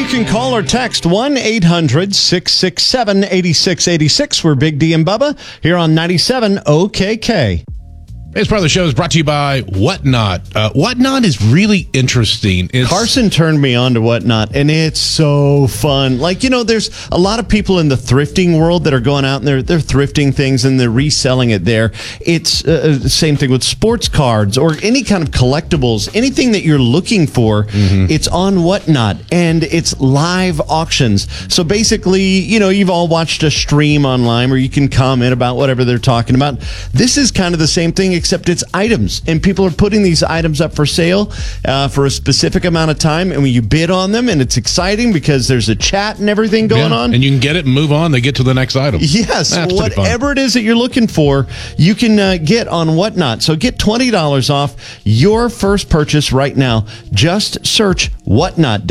You can call or text 1-800-667-8686. We're Big D and Bubba here on 97 OKK. This part of the show is brought to you by Whatnot. Whatnot is really interesting. Carson turned me on to Whatnot, and it's so fun. Like, you know, there's a lot of people in the thrifting world that are going out and they're thrifting things and they're reselling it there. It's the same thing with sports cards or any kind of collectibles. Anything that you're looking for, it's on Whatnot, and it's live auctions. So basically, you know, you've all watched a stream online where you can comment about whatever they're talking about. This is kind of the same thing, except it's items, and people are putting these items up for sale for a specific amount of time, and when you bid on them, and it's exciting because there's a chat and everything going on, and you can get it and move on. They get to the next item. Yes, whatever it is that you're looking for, you can get on Whatnot. So get $20 off your first purchase right now. Just search Whatnot,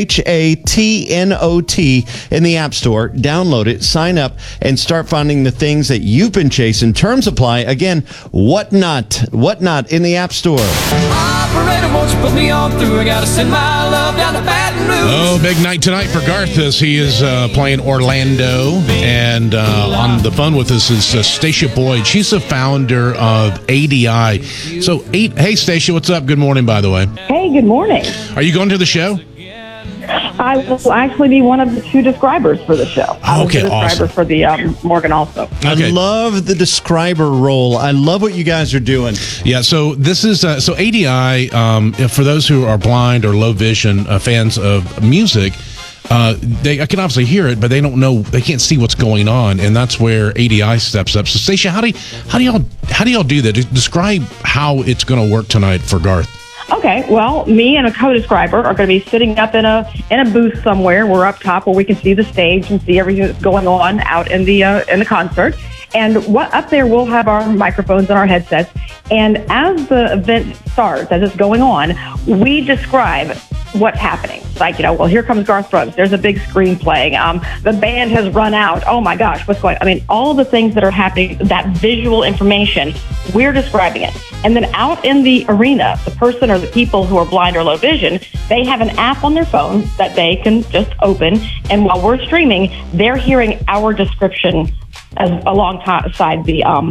WHATNOT, in the App Store. Download it, sign up, and start finding the things that you've been chasing. Terms apply. Again, Whatnot in the App Store. Operator, won't you put me on through? I gotta send my love down to Baton Rouge. Oh, big night tonight for Garth as he is playing Orlando. And on the phone with us is Stacia Boyd. She's the founder of ADI. So, hey, Stacia, what's up? Good morning, by the way. Hey, good morning. Are you going to the show? I will actually be one of the two describers for the show. Okay, the describer awesome. For the Morgan also. Okay. I love the describer role. I love what you guys are doing. Yeah, so this is so ADI. For those who are blind or low vision fans of music, I can obviously hear it, but they don't know. They can't see what's going on, and that's where ADI steps up. So, Stacia, how do y'all do that? Describe how it's going to work tonight for Garth. Okay, well, me and a co-describer are going to be sitting up in a booth somewhere. We're up top where we can see the stage and see everything that's going on out in the concert. And up there, we'll have our microphones and our headsets. And as the event starts, as it's going on, we describe what's happening. Like, you know, well, here comes Garth Brooks. There's a big screen playing. The band has run out. Oh my gosh, what's going on? I mean, all the things that are happening, that visual information, we're describing it. And then out in the arena, the person or the people who are blind or low vision, they have an app on their phone that they can just open. And while we're streaming, they're hearing our description as alongside the